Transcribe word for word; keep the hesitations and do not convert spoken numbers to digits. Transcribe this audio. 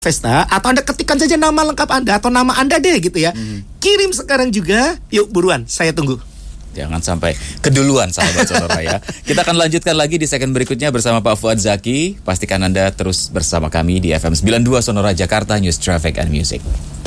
Vesta, atau Anda ketikkan saja nama lengkap Anda atau nama Anda deh gitu ya. Hmm. Kirim sekarang juga. Yuk buruan, saya tunggu. Jangan sampai keduluan sahabat Sonora ya. Kita akan lanjutkan lagi di segmen berikutnya bersama Pak Fuad Zaki. Pastikan Anda terus bersama kami di F M sembilan puluh dua Sonora Jakarta, News Traffic and Music.